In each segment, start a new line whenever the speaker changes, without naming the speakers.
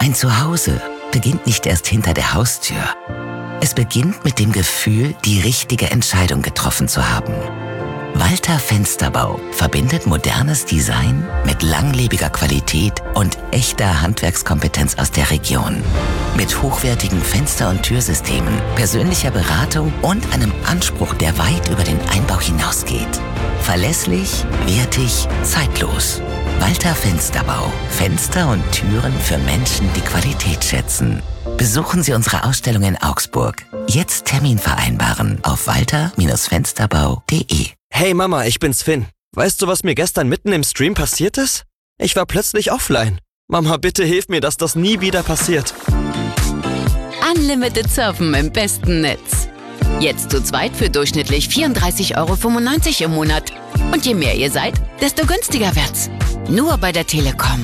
Ein Zuhause beginnt nicht erst hinter der Haustür. Es beginnt mit dem Gefühl, die richtige Entscheidung getroffen zu haben. Walter Fensterbau verbindet modernes Design mit langlebiger Qualität und echter Handwerkskompetenz aus der Region. Mit hochwertigen Fenster- und Türsystemen, persönlicher Beratung und einem Anspruch, der weit über den Einbau hinausgeht. Verlässlich, wertig, zeitlos. Walter Fensterbau. Fenster und Türen für Menschen, die Qualität schätzen. Besuchen Sie unsere Ausstellung in Augsburg. Jetzt Termin vereinbaren auf walter-fensterbau.de.
Hey Mama, ich bin's Finn. Weißt du, was mir gestern mitten im Stream passiert ist? Ich war plötzlich offline. Mama, bitte hilf mir, dass das nie wieder passiert.
Unlimited Surfen im besten Netz. Jetzt zu zweit für durchschnittlich 34,95 € im Monat. Und je mehr ihr seid, desto günstiger wird's. Nur bei der Telekom.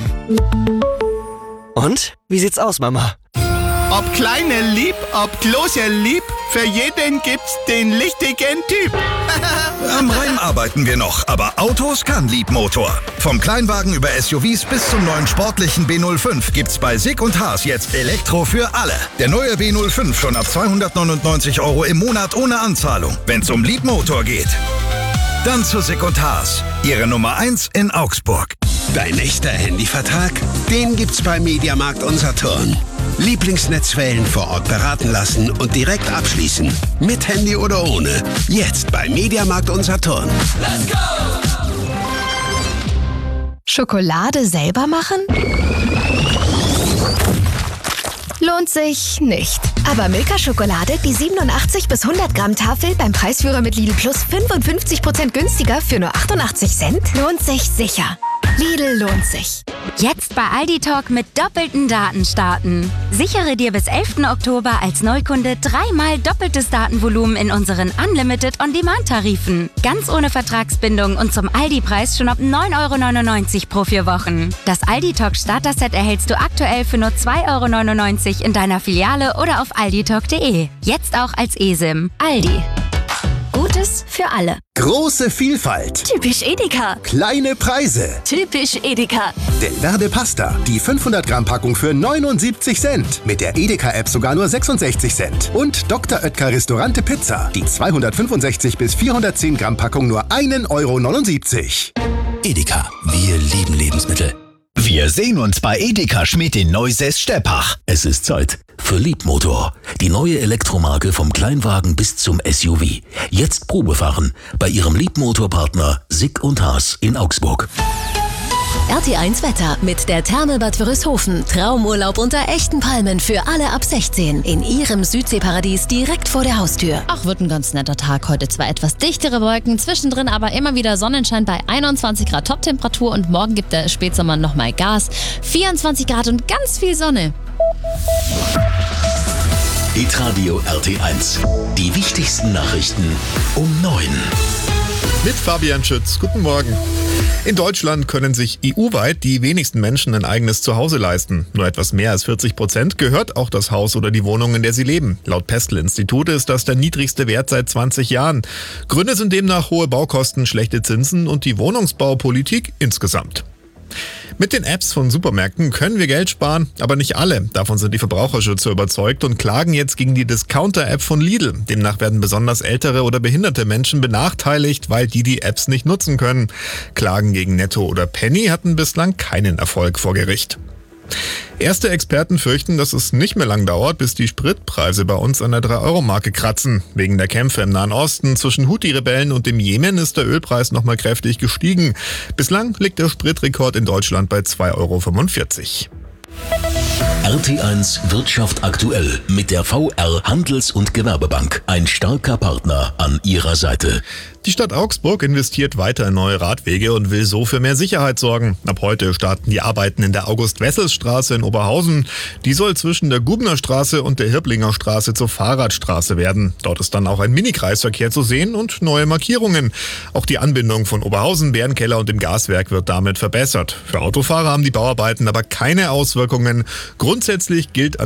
Und? Wie sieht's aus, Mama?
Ob kleine lieb, ob große lieb, für jeden gibt's den richtigen Typ.
Am Rhein arbeiten wir noch, aber Autos kann Liebmotor. Vom Kleinwagen über SUVs bis zum neuen sportlichen B05 gibt's bei Sick & Haas jetzt Elektro für alle. Der neue B05 schon ab 299 € im Monat ohne Anzahlung, wenn's um Liebmotor geht. Dann zu Sick & Haas, Ihre Nummer 1 in Augsburg.
Dein echter Handyvertrag? Den gibt's bei Mediamarkt und Saturn. Lieblingsnetzwellen vor Ort beraten lassen und direkt abschließen. Mit Handy oder ohne. Jetzt bei Mediamarkt und Saturn.
Let's go!
Schokolade selber machen? Lohnt sich nicht. Aber Milka-Schokolade, die 87 bis 100 Gramm Tafel beim Preisführer mit Lidl Plus 55% günstiger für nur 88 Cent, lohnt sich sicher. Lidl lohnt sich.
Jetzt bei Aldi Talk mit doppelten Daten starten. Sichere dir bis 11. Oktober als Neukunde 3-mal doppeltes Datenvolumen in unseren Unlimited On-Demand-Tarifen. Ganz ohne Vertragsbindung und zum Aldi-Preis schon ab 9,99 € pro 4 Wochen. Das Aldi Talk Starter-Set erhältst du aktuell für nur 2,99 € in deiner Filiale oder auf alditalk.de. Jetzt auch als eSIM. Aldi.
Gutes für alle.
Große Vielfalt.
Typisch Edeka.
Kleine Preise.
Typisch Edeka.
Delverde Pasta, die 500 Gramm Packung für 79 Cent. Mit der Edeka-App sogar nur 66 Cent. Und Dr. Oetker Restaurante Pizza, die 265 bis 410 Gramm Packung nur 1,79 €.
Edeka, wir lieben Lebensmittel. Wir sehen uns bei Edeka Schmidt in Neusäß-Steppach. Es ist Zeit für Liebmotor. Die neue Elektromarke vom Kleinwagen bis zum SUV. Jetzt Probefahren bei Ihrem Liebmotorpartner Sick & Haas in Augsburg.
RT1 Wetter mit der Therme Bad Wörishofen. Traumurlaub unter echten Palmen für alle ab 16. In Ihrem Südseeparadies direkt vor der Haustür.
Ach, wird ein ganz netter Tag. Heute zwar etwas dichtere Wolken, zwischendrin aber immer wieder Sonnenschein bei 21 Grad Toptemperatur und morgen gibt der Spätsommer nochmal Gas. 24 Grad und ganz viel Sonne.
Hitradio RT1. Die wichtigsten Nachrichten um 9.
Mit Fabian Schütz. Guten Morgen. In Deutschland können sich EU-weit die wenigsten Menschen ein eigenes Zuhause leisten. Nur etwas mehr als 40% gehört auch das Haus oder die Wohnung, in der sie leben. Laut Pestel-Institut ist das der niedrigste Wert seit 20 Jahren. Gründe sind demnach hohe Baukosten, schlechte Zinsen und die Wohnungsbaupolitik insgesamt. Mit den Apps von Supermärkten können wir Geld sparen, aber nicht alle. Davon sind die Verbraucherschützer überzeugt und klagen jetzt gegen die Discounter-App von Lidl. Demnach werden besonders ältere oder behinderte Menschen benachteiligt, weil die Apps nicht nutzen können. Klagen gegen Netto oder Penny hatten bislang keinen Erfolg vor Gericht. Erste Experten fürchten, dass es nicht mehr lang dauert, bis die Spritpreise bei uns an der 3-Euro-Marke kratzen. Wegen der Kämpfe im Nahen Osten zwischen Houthi-Rebellen und dem Jemen ist der Ölpreis nochmal kräftig gestiegen. Bislang liegt der Spritrekord in Deutschland bei 2,45 €.
RT1 Wirtschaft aktuell mit der VR Handels- und Gewerbebank. Ein starker Partner an Ihrer Seite.
Die Stadt Augsburg investiert weiter in neue Radwege und will so für mehr Sicherheit sorgen. Ab heute starten die Arbeiten in der August-Wessels-Straße in Oberhausen. Die soll zwischen der Gubner Straße und der Hirblinger Straße zur Fahrradstraße werden. Dort ist dann auch ein Mini-Kreisverkehr zu sehen und neue Markierungen. Auch die Anbindung von Oberhausen, Bärenkeller und dem Gaswerk wird damit verbessert. Für Autofahrer haben die Bauarbeiten aber keine Auswirkungen. Grundsätzlich gilt